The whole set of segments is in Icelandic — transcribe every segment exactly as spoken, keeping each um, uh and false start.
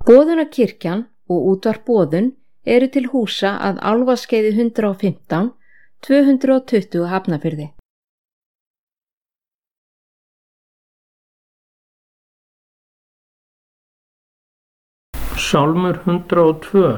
Boðunarkirkjan og útvarp Boðun eru til húsa að Álfaskeiði hundrað og fimmtán, tvö hundruð tuttugu Hafnarfirði. Sálmur hundrað og tvö.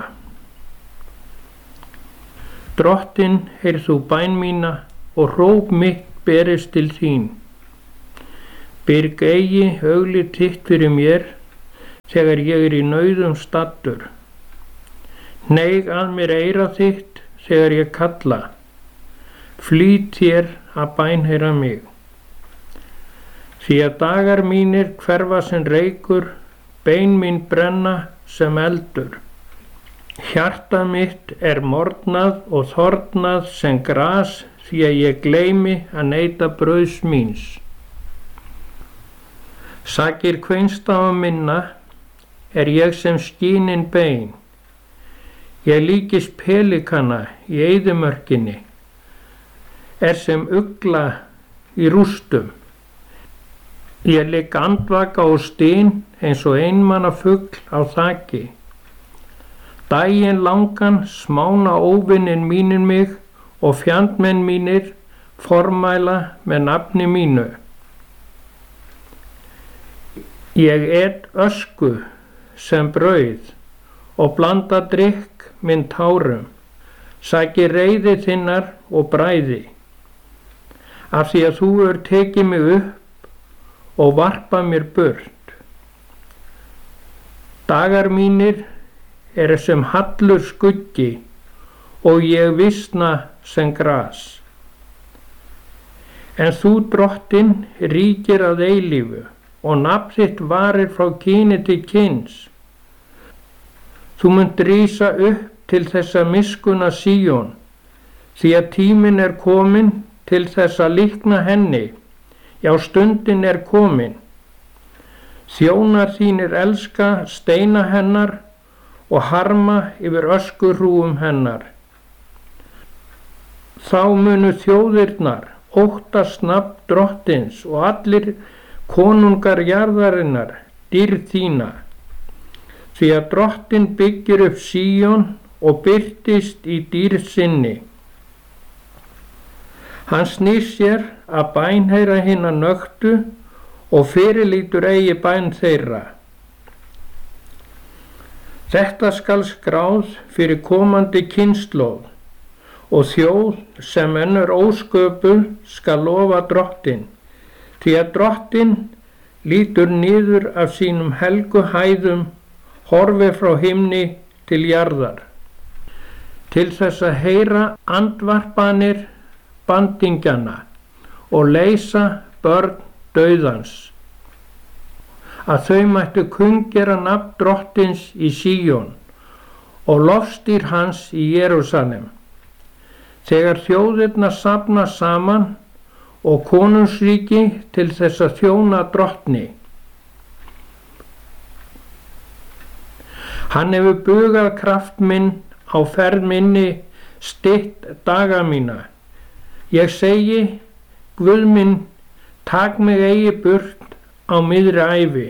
Drottinn, heyrð þú bæn mína og hróp mitt berist til þín. Byrg eigi auglið þitt fyrir mér þegar ég er í nauðum staddur. Hneig að mér eyra þitt þegar ég kalla. Flýt þér að bænheyra mig. Því að dagar mínir hverfa sem reykur, bein mín brenna sem eldur. Hjarta mitt er morgnað og þornað sem gras því að ég gleymi að neyta brauðs míns. Sakir kveinstafa minna er ég sem skínin bein. Ég líkist pelikana í eyðimörkinni, er sem ugla í rústum. Ég ligg andvaka og styn eins og einmanna fugl á þaki. Daginn langan smána óvinnin mínir mig og fjandmenn mínir formæla með nafni mínu. Ég et ösku sem brauð og blanda drykk minn tárum, saki reiði þinnar og bræði, af því að þú er tekið mig upp og varpa mér burt. Dagar mínir eru sem hallur skuggi og ég visna sem gras. En þú, Drottinn, ríkir að eilífu og nafn þitt varir frá kyni til kyns. Þú munt rísa upp til þessa miskuna Síón, því að tíminn er kominn til þess að líkna henni, já stundin er komin. Þjónar þínir elska steina hennar og harma yfir öskurhrúum hennar. Þá munu þjóðirnar óttast nafn Drottins og allir konungar jarðarinnar dýrð þína, því að Drottinn byggir upp Síón og birtist í dýrð sinni. Hann snýr sér að bænheyra hinna nöktu og fyrirlítur eigi bæn þeirra. Þetta skal skráð fyrir komandi kynslóð og þjóð sem enn er ósköpuð skal lofa Drottinn, því að Drottinn lítur niður af sínum helgu hæðum, horfi frá himni til jarðar, til þess að heyra andvarpanir bandingjana og leysa börn dauðans, að þau mættu kunngera nafn Drottins í Síón og lofstýr hans í Jerúsalem. Þegar þjóðirnar safna saman og konungsríki til þess að þjóna Drottni. Hann hefur bugað kraft minn á ferð minni, stytt daga mína. Ég segi, Guð minn, tak mig eigi burt á miðri ævi.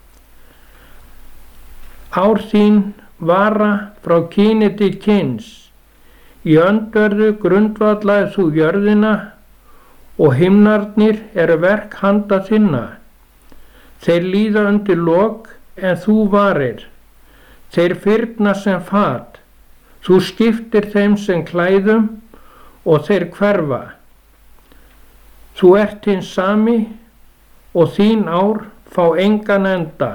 Ár þín vara frá kyni til kyns. Í öndverðu grundvallaði þú jörðina og himnarnir eru verk handa þinna. Þeir líða undir lok en þú varir. Þeir fyrna sem fat. Þú skiptir þeim sem klæðum og þeir hverfa. Þú ert hinn sami og þín ár fá engan enda.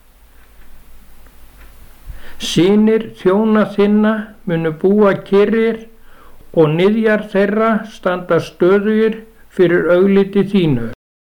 Synir þjóna þinna munu búa kyrrir og niðjar þeirra standa stöðugir fyrir augliti þínu.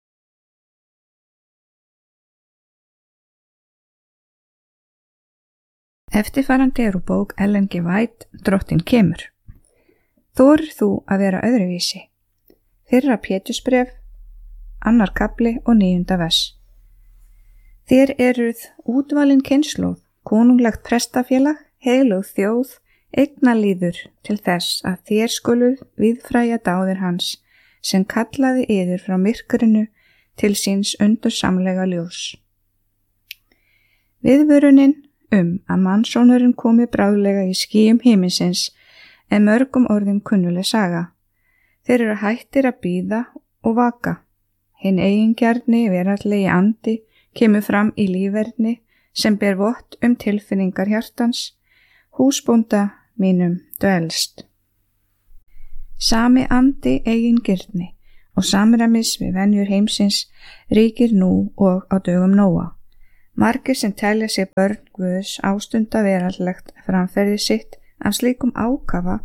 Eftirfarandi er úr bók Ellen G. White, Drottinn kemur. Þorir þú að vera öðruvísi? Fyrra Pétursbréf, annar kafli og níunda vers. Þér eruð útvalin kynslóð, konunglegt prestafélag, heilög þjóð, eignalýður til þess að þér skuluð viðfræja dáðir hans sem kallaði yður frá myrkrinu til síns undursamlega ljós. Viðvörunin um að mannsónurinn komi bráðlega í skýjum himinsins en mörgum orðin kunnuleg saga. Þeir eru hættir að bíða og vaka. Hinn eigingjarni veraldlegi andi kemur fram í lífverðni sem ber vott um tilfinningar hjartans, húsbónda mínum dvelst. Sami andi eigingirni og samræmis við venjur heimsins ríkir nú og á dögum Nóa. Margir sem telja sig börn Guðs ástunda veraldlegt framferði sitt af slíkum ákafa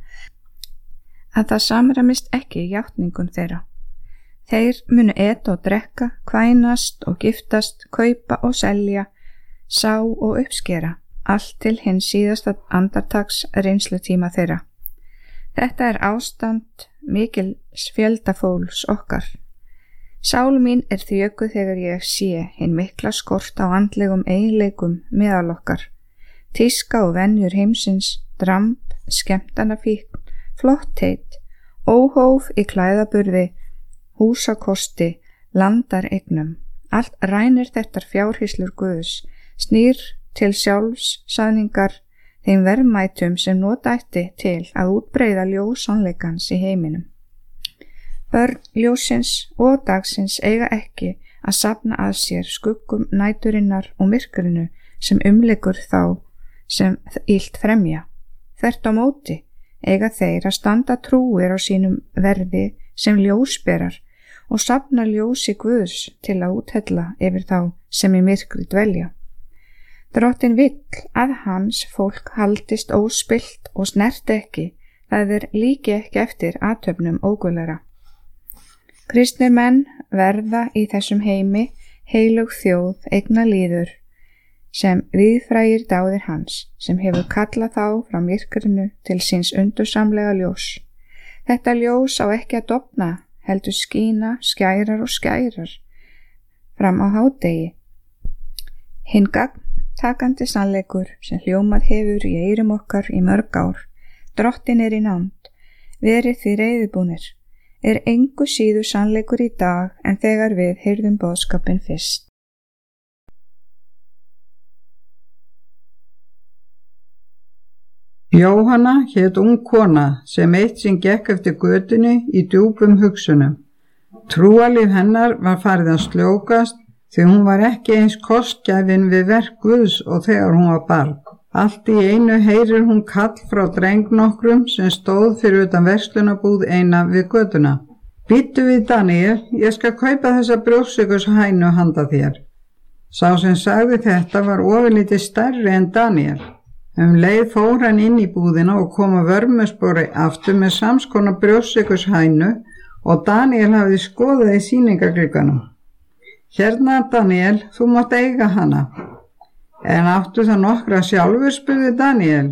að það samræmist ekki í játningum þeirra. Þeir munu eta og drekka, kvænast og giftast, kaupa og selja, sá og uppskera, allt til hinn síðasta andartags reynslutíma þeirra. Þetta er ástand mikils fjöldafólks okkar. Sál mín er þjökuð þegar ég sé hinn mikla skort á andlegum eiginleikum meðal okkar. Tíska og venjur heimsins, dramb, skemmtanafíkn, flottheit, óhóf í klæðaburði, húsakosti, landareignum. Allt rænir þetta fjárhyslur Guðs, snýr til sjálfsæðningar þeim verðmætum sem nota ætti til að útbreiða ljós sannleikans í heiminum. Börn ljósins og dagsins eiga ekki að safna að sér skuggum næturinnar og myrkrinu sem umlykur þá sem illt fremja. Þvert á móti eiga þeir að standa trúir á sínum verði sem ljósberar og safna ljósi Guðs til að úthella yfir þá sem í myrkri dvelja. Drottinn vill að hans fólk haldist óspillt og snert ekki, það er líki ekki eftir athöfnum óguðlega. Kristnir menn verða í þessum heimi heilug þjóð eigna líður sem víðfrægir dáðir hans, sem hefur kallað þá frá myrkrinu til síns undursamlega ljós. Þetta ljós á ekki að dofna, heldur skína, skærar og skærar fram á hádegi. Hinn gagntakandi sannleikur sem hljómað hefur í eyrum okkar í mörg ár, Drottinn er í nánd, verið því reiðubúnir, er engu síður sannleikur í dag en þegar við heyrðum boðskapinn fyrst. Jóhanna hét ung kona sem eitt sinn gekk eftir götunni í djúpum hugsunum. Trúarlíf hennar var farið að sljókast því hún var ekki eins kostgæfin við verk Guðs og þegar hún var barn. Allt í einu heyrir hún kall frá dreng nokkrum sem stóð fyrir utan verslunarbúð eina við götuna. Bíddu við Daniel, ég skal kaupa þessa brjóstsykurshænu handa þér. Sá sem sagði þetta var ofurlítið stærri en Daniel. Um leið fór hann inn í búðina og kom að vörmuspori aftur með samskona brjóstsykurshænu og Daniel hafði skoðað í sýningaglugganum. Hérna Daniel, þú mátt eiga hana. En áttu það nokkra sjálfur, spurði Daniel.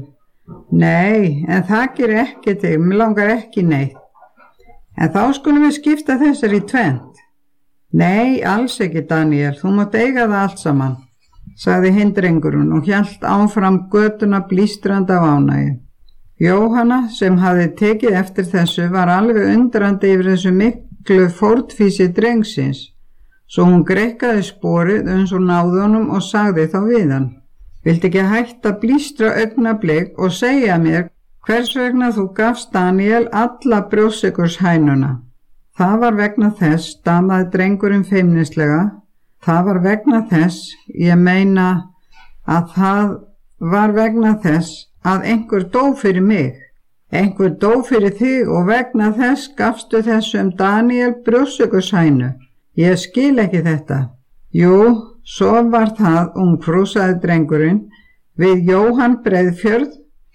Nei, en það gerir ekki til, mér langar ekki neitt. En þá skulum við skipta þessar í tvennt. Nei, alls ekki Daniel, þú mátt eiga það allt saman, sagði hinn drengurinn og hélt áfram götuna blístrandi af ánægju. Jóhanna, sem hafði tekið eftir þessu, var alveg undrandi yfir þessu miklu fórnfýsi drengsins. Svo hún greikkaði sporið uns hún náði honum og sagði þá við hann. Viltu ekki hætta að blístra augnablik og segja mér hvers vegna þú gafst Daniel alla brjóstsykurshænuna? Það var vegna þess, stamaði drengurinn feimnislega, það var vegna þess, ég meina að það var vegna þess að einhver dó fyrir mig. Einhver dó fyrir þig og vegna þess gafstu þessum Daniel brjóstsykurshænu. Ég skil ekki þetta. Jú, svo var það, ungfrú, sagði drengurinn, við Jóhann Breiðfjörð,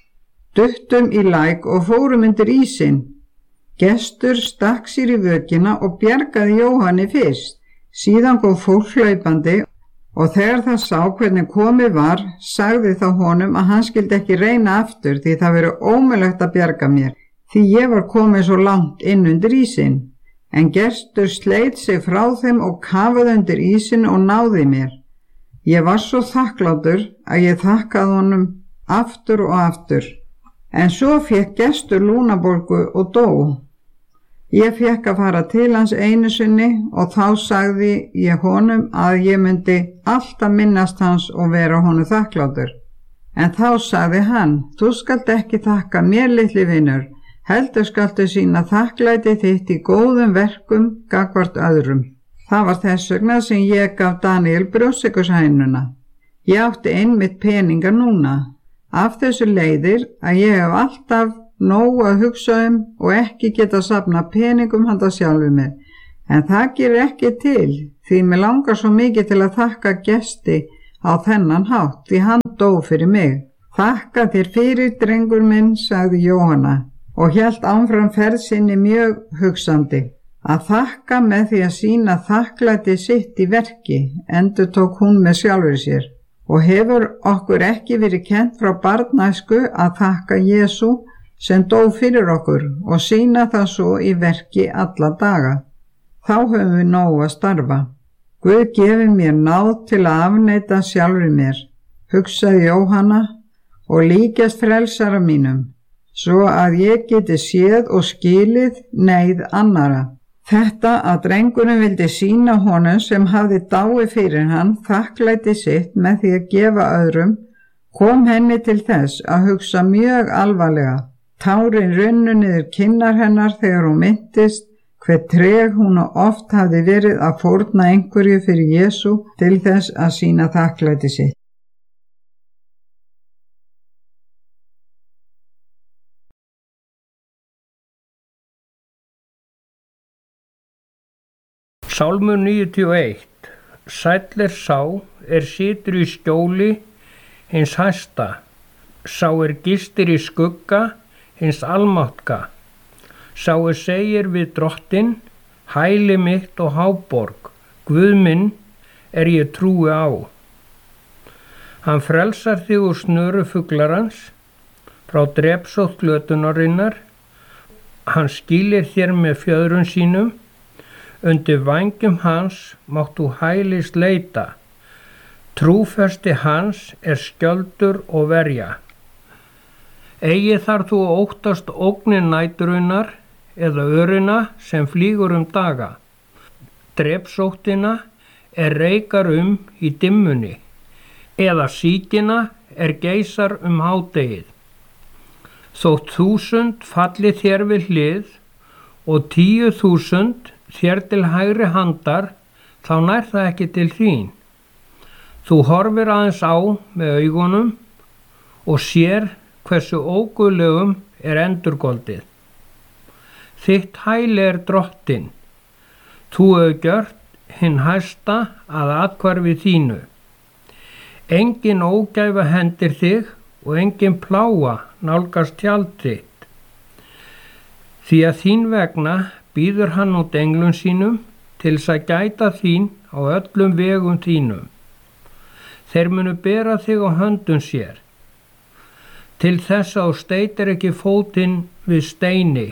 duttum í læk og fórum undir ísinn. Gestur stakk sér í vökina og bjargaði Jóhanni fyrst. Síðan góð fólk hlaupandi og þegar það sá hvernig komið var, sagði þá honum að hann skildi ekki reyna aftur því það verið ómögulegt að bjarga mér, því ég var komið svo langt inn undir ísinn. En gestur sleit sig frá þeim og kafaði undir ísinn og náði mér. Ég var svo þakklátur að ég þakkaði honum aftur og aftur. En svo fekk gestur lúnaborgu og dó. Ég fekk að fara til hans einu sinni og þá sagði ég honum að ég myndi alltaf minnast hans og vera honum þakklátur. En þá sagði hann, þú skalt ekki þakka mér, litli vinur, heldur skaltu sýna þakklæti þitt í góðum verkum gagnvart öðrum. Það var þess vegna sem ég gaf Daniel brjóstsykurshænuna. Ég átti einmitt peninga núna. Af þessu leiðir að ég hef alltaf nóg að hugsa um og ekki geta safna peningum handa sjálfu mér. En það gerir ekki til, því mér langar svo mikið til að þakka gesti á þennan hátt, því hann dó fyrir mig. Þakka þér fyrir, drengur minn, sagði Jóhanna og hélt áfram ferð sinni mjög hugsandi. Að þakka með því að sýna þakklæti sitt í verki, endurtók hún með sjálfri sér. Og hefur okkur ekki verið kennt frá barnæsku að þakka Jesú sem dó fyrir okkur og sýna það svo í verki alla daga. Þá höfum við nóg að starfa. Guð gefi mér náð til að afneita sjálfri mér, hugsaði Jóhanna, og líkjast frelsara mínum, svo að ég geti séð og skilið neyð annara. Þetta að drengurinn vildi sýna honum sem hafði dáið fyrir hann þakklæti sitt með því að gefa öðrum, kom henni til þess að hugsa mjög alvarlega. Tárin runnu niður kinnar hennar þegar hún minntist hve treg hún oft hafði verið að fórna einhverju fyrir Jesú til þess að sýna þakklæti sitt. Sálmur níutíu og eitt. Sæll er sá er situr í skjóli hins hæsta, sá er gistir í skugga hins almáttga, sá er segir við drottinn, hæli mitt og háborg, Guð minn er ég trúi á. Hann frelsar þig úr snöru fuglarans, frá drepsótt glötunarinnar, hann skýlir þér með fjöðrum sínum, undir vængjum hans mátt þú hælis leita, trúfesti hans er skjöldur og verja. Eigi þar þú óttast ógnir næturinnar eða örina sem flýgur um daga. Drepsóttina er reikar um í dimmunni, eða síkina er geysar um hádegið. Þótt þúsund falli þér við hlið og tíu þúsund þér til hægri handar, þá nær það ekki til þín. Þú horfir aðeins á með augunum og sér hversu óguðlegum er endurgoldið. Þitt hæli er drottinn, þú hefur gjört hinn hæsta að athvarfi þínu. Engin ógæfa hendir þig og engin plága nálgast tjald þitt. Því að þín vegna býður hann út englum sínum til þess að gæta þín á öllum vegum þínum. Þeir munu bera þig á höndum sér, til þess að þú steytir ekki fótinn við steini.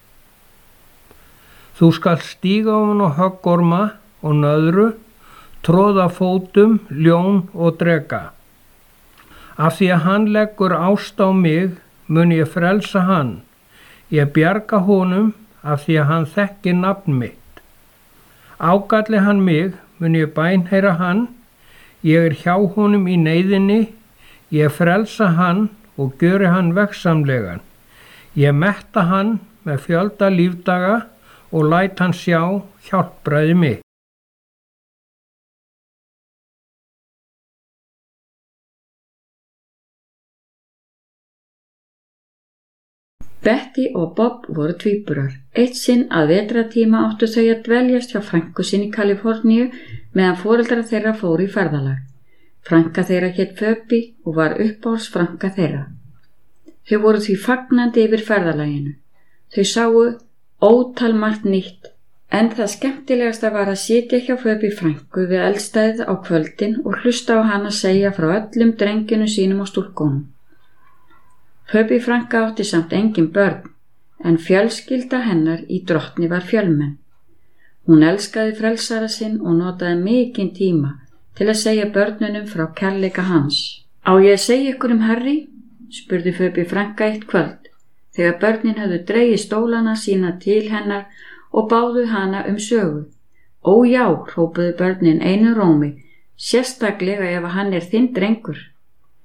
Þú skalt stíga ofan á höggorma og nöðru, tróða fótum, ljón og dreka. Af því að hann leggur ást á mig, mun ég frelsa hann. Ég bjarga honum af því að hann þekkir nafn mitt. Ágalli hann mig, mun ég bænheyra hann, ég er hjá honum í neyðinni, ég frelsa hann og gjöri hann veggsamlegan. Ég metta hann með fjölda lífdaga og læt hann sjá hjálpræði mitt. Betty og Bob voru tvíburar. Eitt sinn að vetratíma áttu þau að dveljast hjá frænku sinni í Kaliforníu meðan foreldrar þeirra fóru í ferðalag. Frænka þeirra hét Phoebe og var uppáhalds frænka þeirra. Þau voru því fagnandi yfir ferðalaginu. Þau sáu ótal margt nýtt, en það skemmtilegasta var að sitja hjá Phoebe frænku við eldstæðið á kvöldin og hlusta á hana segja frá öllum drenginu sínum og stúlkunum. Phoebe frænka átti samt engin börn, en fjölskylda hennar í Drottni var fjölmenn. Hún elskaði frelsara sinn og notaði mikinn tíma til að segja börnunum frá kærleika hans. Á ég að segja ykkur um Harry? Spurði Phoebe frænka eitt kvöld, þegar börnin höfðu dregið stólana sína til hennar og báðu hana um sögu. Ó já, hrópuðu börnin einu rómi, sérstaklega ef hann er þinn drengur.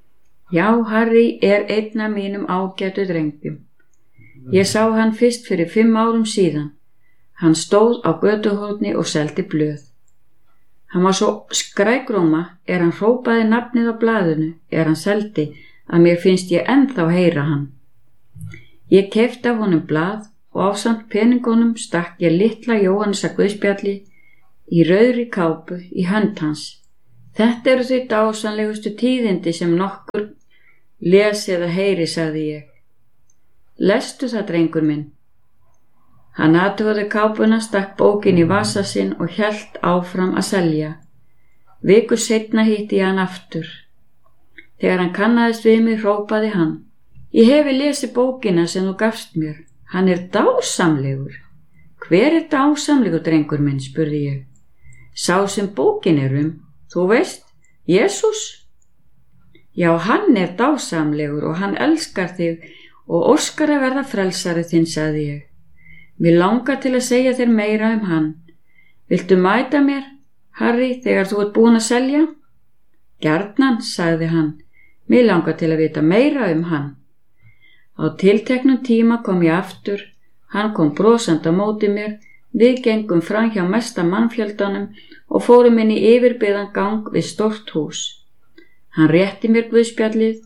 Já, Harry er einn af mínum ágætu drengjum. Ég sá hann fyrst fyrir fimm árum síðan. Hann stóð á götuhorni og seldi blöð. Hann var svo skrækróma er hann hrópaði nafnið á blaðinu er hann seldi að mér finnst ég ennþá heyra hann. Ég keypti af honum blað og ásamt peningunum stakk ég litla Jóhannesar guðspjalli í rauðri kápu í hönd hans. Þetta eru þau dásamlegustu tíðindi sem nokkur lesi eða heyri, sagði ég. Lestu það, drengur minn. Hann athugaði kápuna, stakk bókin í vasa sinn og hélt áfram að selja. Viku seinna hitti ég hann aftur. Þegar hann kannaðist við mig hrópaði hann: Ég hefi lesið bókina sem þú gafst mér. Hann er dásamlegur. Hver er dásamlegur, drengur minn, spurði ég. Sá sem bókin er um, þú veist, Jesús. Já, hann er dásamlegur og hann elskar þig og óskar að verða frelsari þinn, sagði ég. Mér langar til að segja þér meira um hann. Viltu mæta mér, Harry, þegar þú ert búin að selja? Gjarnan, sagði hann. Mér langar til að vita meira um hann. Á tilteknum tíma kom ég aftur. Hann kom brosandi á móti mér. Við gengum fram hjá mesta mannfjöldanum og fórum inn í yfirbyggðan gang við stórt hús. Hann rétti mér guðspjallið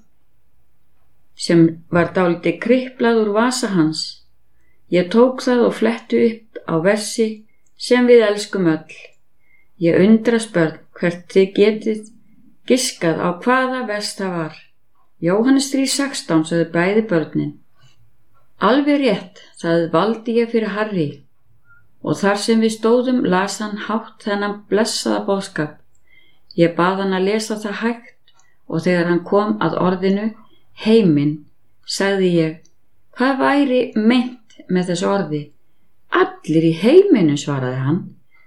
sem var dálítið kriplað úr vasa hans. Ég tók það og flettu upp á versi sem við elskum öll. Ég undrast börn hvert þið getið giskað á hvaða vers það var. Jóhannes þrjú sextán, sagði bæði börnin. Alveg rétt, það valdi ég fyrir Harry. Og þar sem við stóðum las hann hátt þennan blessaða boðskap. Ég bað hann að lesa það hægt og þegar hann kom að orðinu heiminn, sagði ég: Hvað væri meint með þessu orði? Allir í heiminum, svaraði hann.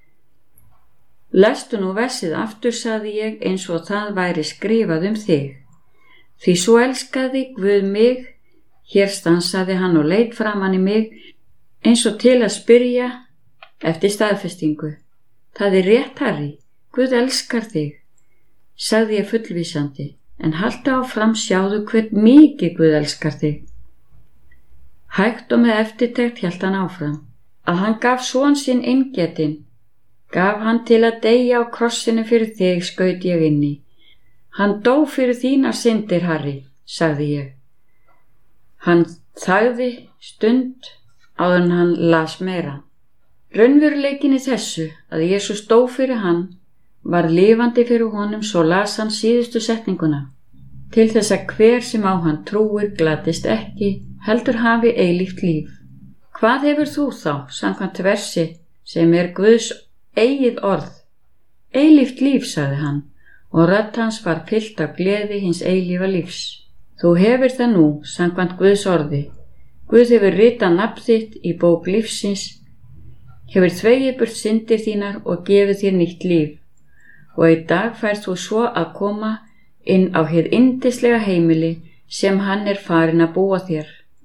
Lestu nú versið aftur, sagði ég, eins og það væri skrifað um þig. Því svo elskaði Guð mig. Hér stansaði hann og leit framan í mig eins og til að spyrja eftir staðfestingu. Það er rétt, Harry, Guð elskar þig, sagði ég fullvísandi, en haltu áfram, sjáðu hvern mikið Guð elskar þig. Hægt og með eftirtekt hélt hann áfram, að hann gaf son sinn eingetinn, gaf hann til að deyja á krossinu fyrir þig, skaut ég inn í. Hann dó fyrir þínar syndir, Harry, sagði ég. Hann þagði stund áður en hann las meira. Raunveruleikin í þessu að Jesús dó fyrir hann var lifandi fyrir honum, svo las hann síðustu setninguna. Til þess að hver sem á hann trúir glatist ekki, heldur hafi eilíft líf. Hvað hefur þú þá, samkvæmt versi sem er Guðs eigið orð? Eilíft líf, sagði hann, og rödd hans var fyllt af gleði hins eilífa lífs. Þú hefur það nú, samkvæmt Guðs orði. Guð hefur ritað nafn þitt í bók lífsins, hefur þvegið burt syndir þínar og gefið þér nýtt líf. Og í dag færð þú svo að koma inn á hið yndislega heimili sem hann er farinn að búa þér.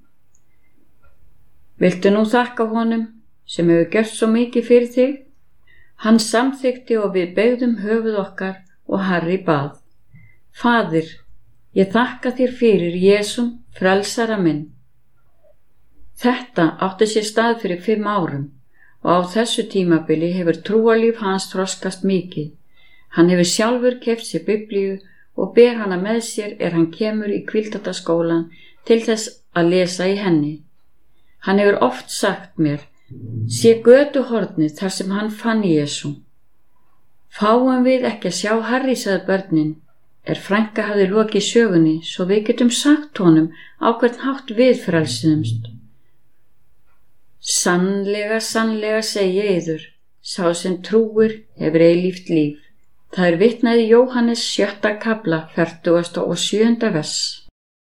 Viltu nú þakka honum sem hefur gert svo mikið fyrir þig? Hann samþykti og við beygðum höfuð okkar og Harry bað: Faðir, ég þakka þér fyrir Jesum, frelsara minn. Þetta átti sér stað fyrir fimm árum og á þessu tímabili hefur trúarlíf hans þroskast mikið. Hann hefur sjálfur keypt sér Biblíu og ber hana með sér er hann kemur í Hvíldardagsskólann til þess að lesa í henni. Hann hefur oft sagt mér: sé götuhornið þar sem hann fann Jesú. Fáum við ekki að sjá Harry, sagði börnin, er frænka hafði lokið sögunni, svo við getum sagt honum á hvern hátt við frelsuðumst. Sannlega, sannlega segi ég yður, sá sem trúir hefur eilíft líf. Það er vitnað í Jóhannes sjötta kafla fertugasta og sjöunda vers.